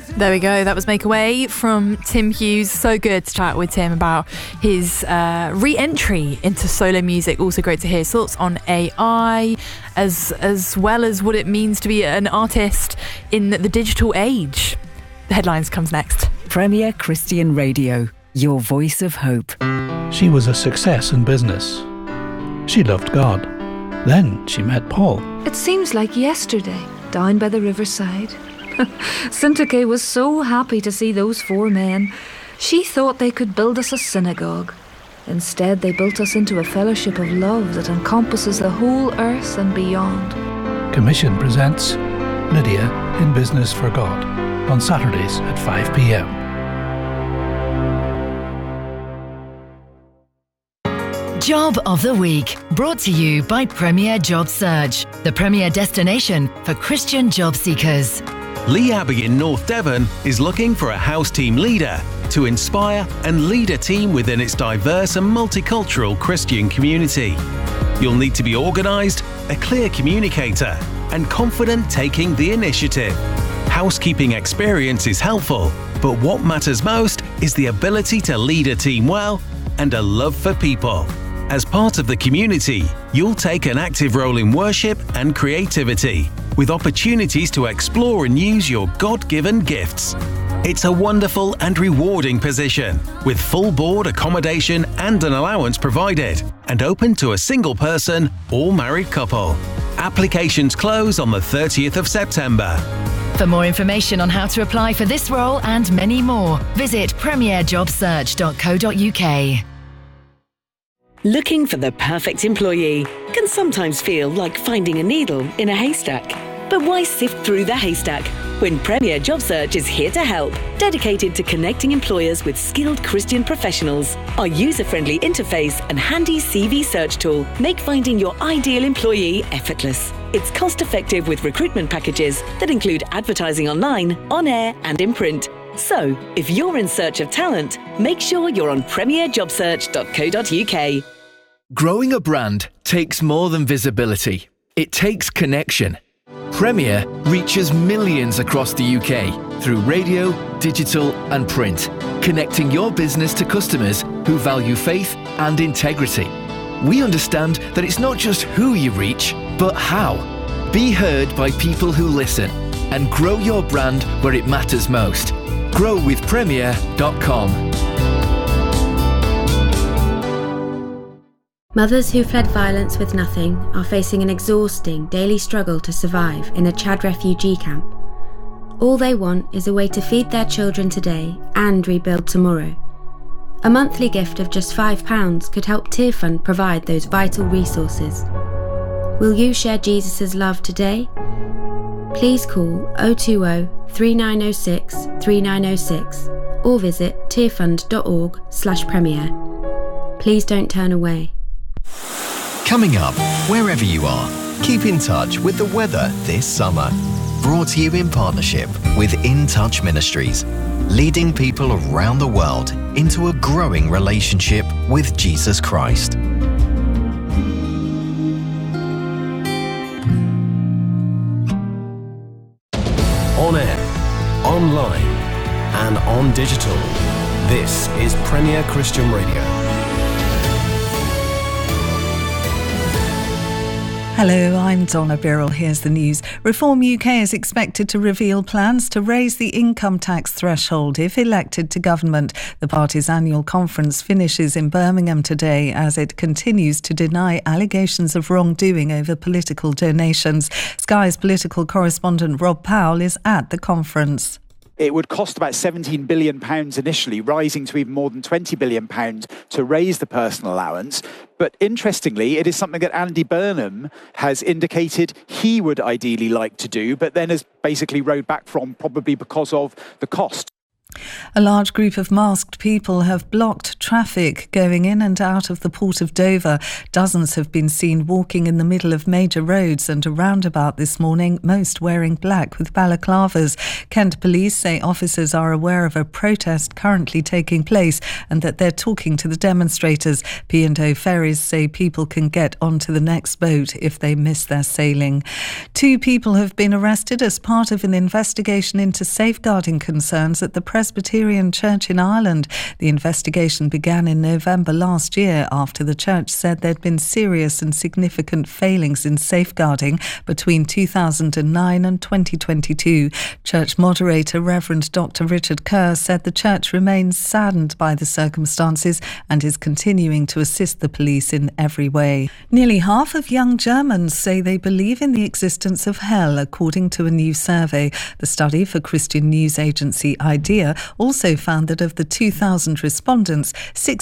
There we go. That was Make a Way from Tim Hughes. So good to chat with Tim about his re-entry into solo music. Also great to hear his thoughts on AI, as well as what it means to be an artist in the digital age. The headlines comes next. Premier Christian Radio, your voice of hope. She was a success in business. She loved God. Then she met Paul. It seems like yesterday, down by the riverside. Syntyche was so happy to see those four men. She thought they could build us a synagogue. Instead, they built us into a fellowship of love that encompasses the whole earth and beyond. Commission presents Lydia in Business for God on Saturdays at 5 p.m. Job of the Week, brought to you by Premier Job Search, the premier destination for Christian job seekers. Lee Abbey in North Devon is looking for a house team leader to inspire and lead a team within its diverse and multicultural Christian community. You'll need to be organised, a clear communicator, and confident taking the initiative. Housekeeping experience is helpful, but what matters most is the ability to lead a team well and a love for people. As part of the community, you'll take an active role in worship and creativity, with opportunities to explore and use your God-given gifts. It's a wonderful and rewarding position, with full board accommodation and an allowance provided, and open to a single person or married couple. Applications close on the 30th of September. For more information on how to apply for this role and many more, visit premierjobsearch.co.uk. Looking for the perfect employee can sometimes feel like finding a needle in a haystack. But why sift through the haystack when Premier Job Search is here to help, dedicated to connecting employers with skilled Christian professionals? Our user-friendly interface and handy CV search tool make finding your ideal employee effortless. It's cost-effective with recruitment packages that include advertising online, on air and in print. So, if you're in search of talent, make sure you're on premierjobsearch.co.uk. Growing a brand takes more than visibility. It takes connection. Premier reaches millions across the UK through radio, digital and print, connecting your business to customers who value faith and integrity. We understand that it's not just who you reach, but how. Be heard by people who listen and grow your brand where it matters most. growwithpremier.com. Mothers who fled violence with nothing are facing an exhausting daily struggle to survive in a Chad refugee camp. All they want is a way to feed their children today and rebuild tomorrow. A monthly gift of just £5 could help Tearfund provide those vital resources. Will you share Jesus' love today? Please call 020 3906 3906 or visit tearfund.org/premier. Please don't turn away. Coming up, wherever you are, keep in touch with the weather this summer. Brought to you in partnership with In Touch Ministries, leading people around the world into a growing relationship with Jesus Christ. On air, online, and on digital. This is Premier Christian Radio. Hello, I'm Donna Birrell. Here's the news. Reform UK is expected to reveal plans to raise the income tax threshold if elected to government. The party's annual conference finishes in Birmingham today as it continues to deny allegations of wrongdoing over political donations. Sky's political correspondent Rob Powell is at the conference. It would cost about £17 billion initially, rising to even more than £20 billion to raise the personal allowance. But interestingly, it is something that Andy Burnham has indicated he would ideally like to do, but then has basically rowed back from, probably because of the cost. A large group of masked people have blocked traffic going in and out of the port of Dover. Dozens have been seen walking in the middle of major roads and a roundabout this morning, most wearing black with balaclavas. Kent police say officers are aware of a protest currently taking place and that they're talking to the demonstrators. P&O Ferries say people can get onto the next boat if they miss their sailing. 2 people have been arrested as part of an investigation into safeguarding concerns at the Presbyterian Church in Ireland. The investigation began in November last year after the church said there'd been serious and significant failings in safeguarding between 2009 and 2022. Church moderator Reverend Dr. Richard Kerr said the church remains saddened by the circumstances and is continuing to assist the police in every way. Nearly half of young Germans say they believe in the existence of hell, according to a new survey. The study for Christian news agency IDEA also found that of the 2,000 respondents,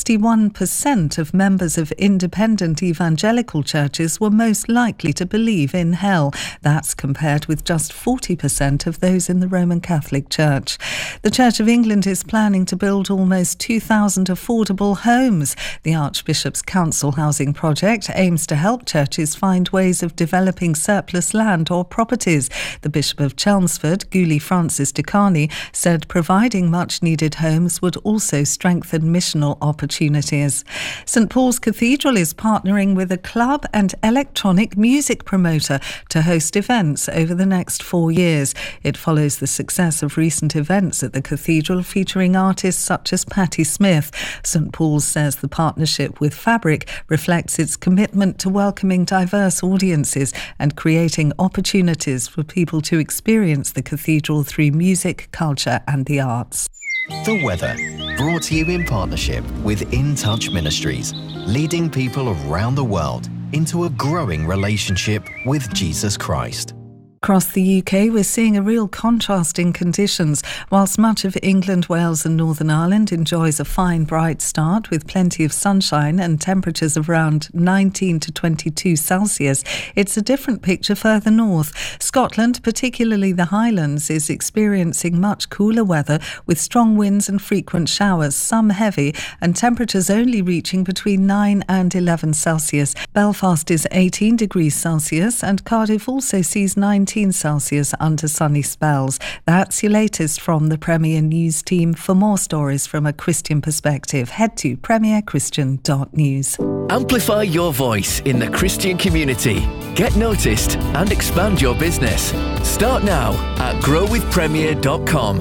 61% of members of independent evangelical churches were most likely to believe in hell. That's compared with just 40% of those in the Roman Catholic Church. The Church of England is planning to build almost 2,000 affordable homes. The Archbishop's Council Housing Project aims to help churches find ways of developing surplus land or properties. The Bishop of Chelmsford, Guli Francis de Carney, said providing much-needed homes would also strengthen missional opportunities. St Paul's Cathedral is partnering with a club and electronic music promoter to host events over the next 4 years. It follows the success of recent events at the cathedral featuring artists such as Patti Smith. St Paul's says the partnership with Fabric reflects its commitment to welcoming diverse audiences and creating opportunities for people to experience the cathedral through music, culture and the arts. The weather, brought to you in partnership with In Touch Ministries, leading people around the world into a growing relationship with Jesus Christ. Across the UK, we're seeing a real contrast in conditions. Whilst much of England, Wales and Northern Ireland enjoys a fine, bright start with plenty of sunshine and temperatures of around 19 to 22 Celsius, it's a different picture further north. Scotland, particularly the Highlands, is experiencing much cooler weather with strong winds and frequent showers, some heavy, and temperatures only reaching between 9 and 11 Celsius. Belfast is 18 degrees Celsius and Cardiff also sees 19 Celsius under sunny spells. That's your latest from the Premier News team. For more stories from a Christian perspective, head to premierchristian.news. Amplify your voice in the Christian community. Get noticed and expand your business. Start now at growwithpremier.com.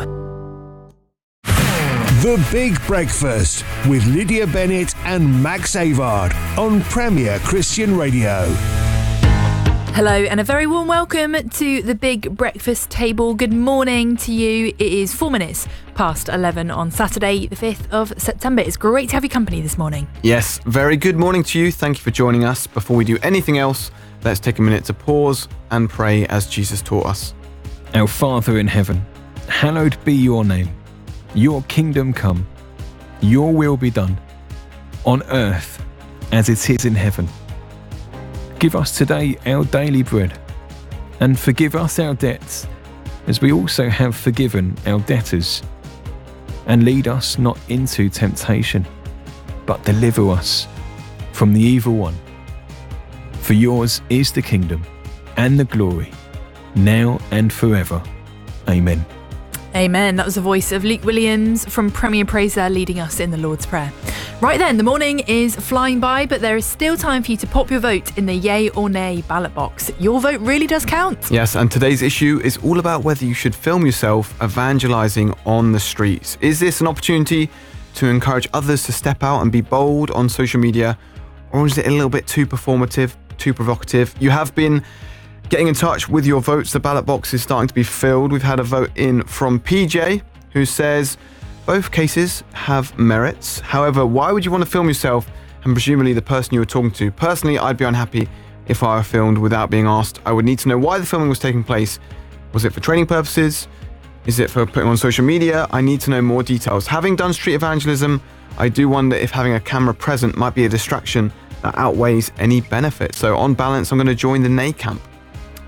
The Big Breakfast with Lydia Bennett and Max Avard on Premier Christian Radio. Hello and a very warm welcome to the Big Breakfast Table. Good morning to you. It is 4 minutes past 11 on Saturday, the 5th of September. It's great to have your company this morning. Yes, very good morning to you. Thank you for joining us. Before we do anything else, let's take a minute to pause and pray as Jesus taught us. Our Father in heaven, hallowed be your name. Your kingdom come. Your will be done on earth as it is in heaven. Give us today our daily bread, and forgive us our debts, as we also have forgiven our debtors. And lead us not into temptation, but deliver us from the evil one. For yours is the kingdom and the glory, now and forever. Amen. Amen. That was the voice of Luke Williams from Premier Praise there, leading us in the Lord's Prayer. Right then, the morning is flying by, but there is still time for you to pop your vote in the yay or nay ballot box. Your vote really does count. Yes, and today's issue is all about whether you should film yourself evangelizing on the streets. Is this an opportunity to encourage others to step out and be bold on social media, or is it a little bit too performative, too provocative? You have been getting in touch with your votes. The ballot box is starting to be filled. We've had a vote in from PJ, who says both cases have merits. However, why would you want to film yourself and presumably the person you were talking to? Personally, I'd be unhappy if I were filmed without being asked. I would need to know why the filming was taking place. Was it for training purposes? Is it for putting on social media? I need to know more details. Having done street evangelism, I do wonder if having a camera present might be a distraction that outweighs any benefit. So on balance, I'm going to join the nay camp.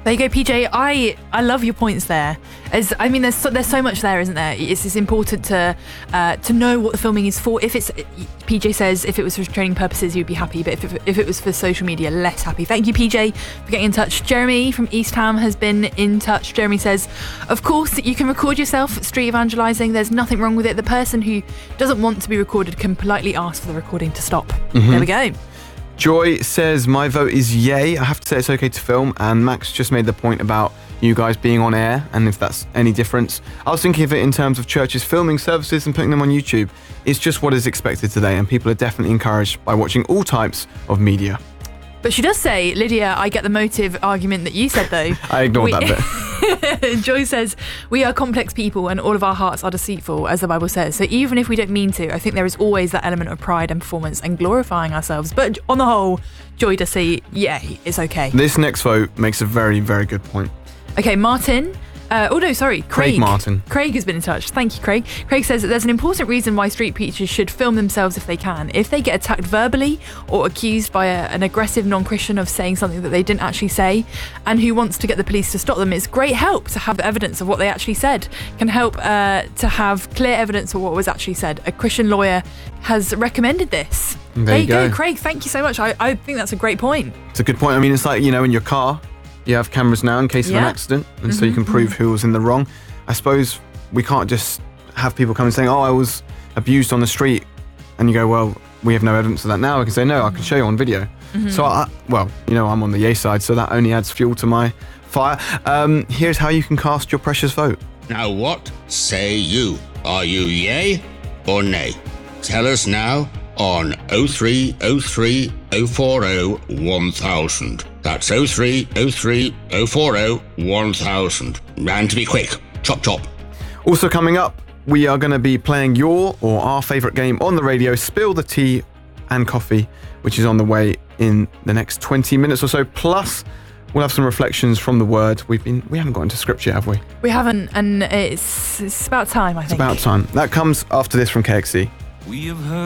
There you go, PJ. I love your points there. There's so much there, isn't there? It's important to know what the filming is for. If it's, PJ says, if it was for training purposes, you'd be happy, but if it was for social media, less happy. Thank you, PJ, for getting in touch. Jeremy from East Ham has been in touch. Jeremy says, of course, you can record yourself street evangelising. There's nothing wrong with it. The person who doesn't want to be recorded can politely ask for the recording to stop. There we go. Joy says, my vote is yay. I have to say it's okay to film, and Max just made the point about you guys being on air, and if that's any difference. I was thinking of it in terms of churches filming services and putting them on YouTube. It's just what is expected today, and people are definitely encouraged by watching all types of media. But she does say, Lydia, I get the motive argument that you said, though. I ignored that bit. Joy says, we are complex people and all of our hearts are deceitful, as the Bible says. So even if we don't mean to, I think there is always that element of pride and performance and glorifying ourselves. But on the whole, Joy does say, yay, it's okay. This next vote makes a very, very good point. Okay, Martin. Craig Martin. Craig has been in touch. Thank you, Craig. Craig says that there's an important reason why street preachers should film themselves if they can. If they get attacked verbally or accused by an aggressive non-Christian of saying something that they didn't actually say, and who wants to get the police to stop them, it's great help to have evidence of what they actually said. Can help to have clear evidence of what was actually said. A Christian lawyer has recommended this. There you go, Craig. Thank you so much. I think that's a great point. It's a good point. I mean, it's like, in your car, you have cameras now in case of an accident, and so you can prove who was in the wrong. I suppose we can't just have people come and saying, I was abused on the street, and you go, well, we have no evidence of that now. I can say, no, I can show you on video. So, I'm on the yay side, so that only adds fuel to my fire. Here's how you can cast your precious vote. Now what say you? Are you yay or nay? Tell us now on 0303 040 1000. That's 0303 040 1000. And to be quick, chop chop. Also coming up, we are going to be playing your or our favourite game on the radio, Spill the Tea and Coffee, which is on the way in the next 20 minutes or so. Plus, we'll have some reflections from the Word. We haven't got into scripture, have we? We haven't, and it's about time, I think. It's about time. That comes after this from KXC. We have heard